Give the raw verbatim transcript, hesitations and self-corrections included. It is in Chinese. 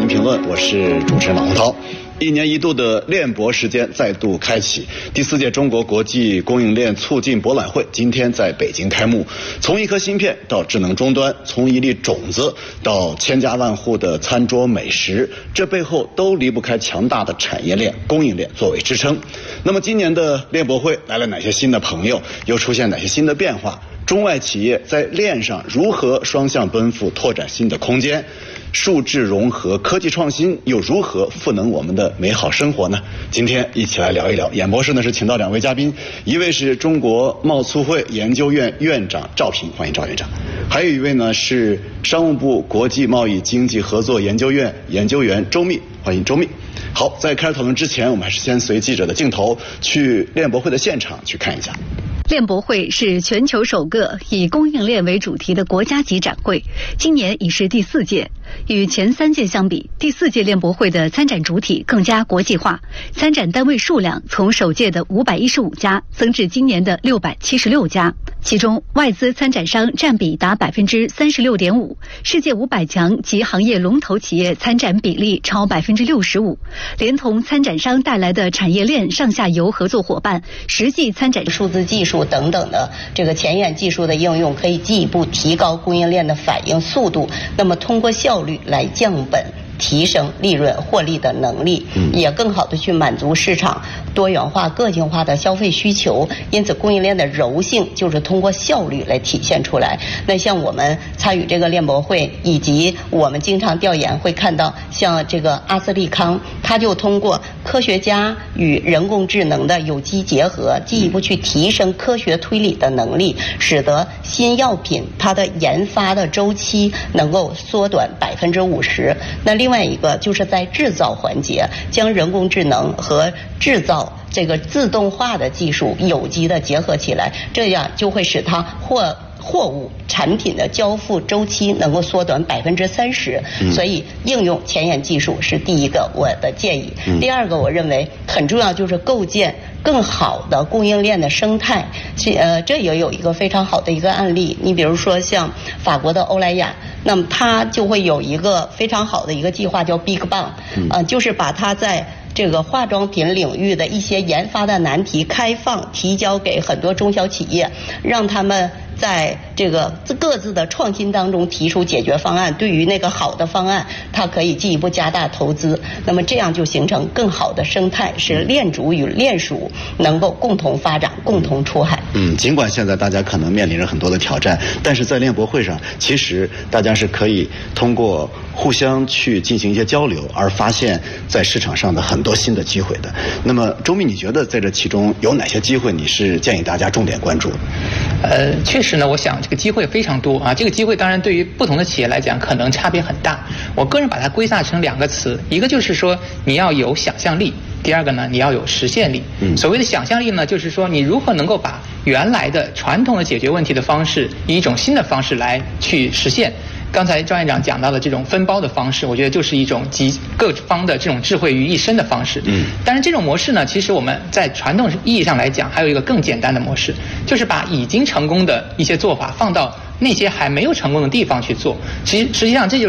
名评论，我是主持人马洪涛。一年一度的链博时间再度开启，第四届中国国际供应链促进博览会今天在北京开幕。从一颗芯片到智能终端，从一粒种子到千家万户的餐桌美食，这背后都离不开强大的产业链、供应链作为支撑。那么今年的链博会来了哪些新的朋友，又出现哪些新的变化？中外企业在链上如何双向奔赴，拓展新的空间？数字融合、科技创新又如何赋能我们的美好生活呢？今天一起来聊一聊。演播室呢是请到两位嘉宾，一位是中国贸促会研究院院长赵平，欢迎赵院长；还有一位呢是商务部国际贸易经济合作研究院研究员周密，欢迎周密。好，在开始讨论之前，我们还是先随记者的镜头去链博会的现场去看一下。 链博会是全球首个以供应链为主题的国家级展会，今年已是第四届。与前三届相比，第四届链博会的参展主体更加国际化，参展单位数量从首届的五百一十五家增至今年的六百七十六家，其中外资参展商占比达百分之三十六点五，世界五百强及行业龙头企业参展比例超百分之六十五，连同参展商带来的产业链上下游合作伙伴，实际参展数字技术等等的这个前沿技术的应用，可以进一步提高供应链的反应速度，那么通过效率来降本，提升利润获利的能力，也更好的去满足市场多元化个性化的消费需求。因此供应链的柔性就是通过效率来体现出来。那像我们参与这个链博会，以及我们经常调研会看到，像这个阿斯利康，它就通过科学家与人工智能的有机结合，进一步去提升科学推理的能力，使得新药品它的研发的周期能够缩短百分之五十。那另外一个就是在制造环节，将人工智能和制造这个自动化的技术有机的结合起来，这样就会使它货货物产品的交付周期能够缩短百分之三十。所以应用前沿技术是第一个我的建议。第二个我认为很重要，就是构建更好的供应链的生态。呃，这也有一个非常好的一个案例，你比如说像法国的欧莱雅，那么它就会有一个非常好的一个计划叫 Big Bang， 呃，就是把它在这个化妆品领域的一些研发的难题开放提交给很多中小企业，让他们在这个各自的创新当中提出解决方案，对于那个好的方案，它可以进一步加大投资，那么这样就形成更好的生态，使链主与链属能够共同发展、共同出海。 嗯，尽管现在大家可能面临着很多的挑战，但是在链博会上，其实大家是可以通过互相去进行一些交流，而发现在市场上的很多新的机会的。那么周密，你觉得在这其中有哪些机会你是建议大家重点关注？ 呃，确实呢，我想这个机会非常多啊。这个机会当然对于不同的企业来讲，可能差别很大。我个人把它归纳成两个词，一个就是说你要有想象力，第二个呢你要有实现力。嗯，所谓的想象力呢，就是说你如何能够把原来的传统的解决问题的方式，以一种新的方式来去实现。刚才赵院长讲到的这种分包的方式，我觉得就是一种集各方的这种智慧于一身的方式。嗯，但是这种模式呢，其实我们在传统意义上来讲，还有一个更简单的模式，就是把已经成功的一些做法放到那些还没有成功的地方去做。其实实际上这就是